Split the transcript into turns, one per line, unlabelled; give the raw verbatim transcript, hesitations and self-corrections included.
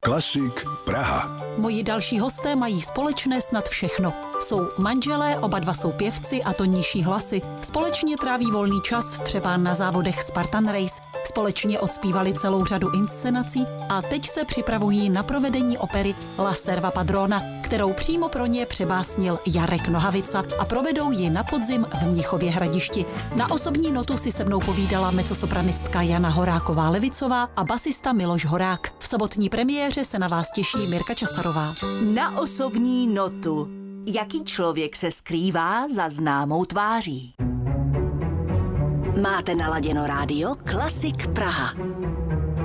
Klasik Praha.
Moji další hosté mají společné snad všechno. Jsou manželé, oba dva jsou pěvci a tonnější hlasy. Společně tráví volný čas třeba na závodech Spartan Race. Společně odspívali celou řadu inscenací a teď se připravují na provedení opery La Serva Padrona, kterou přímo pro ně přebásnil Jarek Nohavica a provedou ji na podzim v Mnichově Hradišti. Na osobní notu si se mnou povídala mezzosopranistka Jana Horáková-Levicová a basista Miloš Horák. V sobotní premiéře se na vás těší Mirka Časarová.
Na osobní notu. Jaký člověk se skrývá za známou tváří? Máte naladěno rádio Klasik Praha.